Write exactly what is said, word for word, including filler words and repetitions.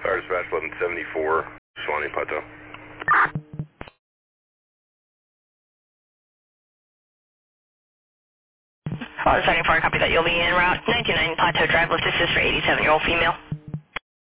Fire dispatch eleven seventy-four, Suwannee Plateau. Oh, seventy-four, copy that. You'll be en route. ninety-nine Plateau Drive, lift assist for eighty-seven-year-old female.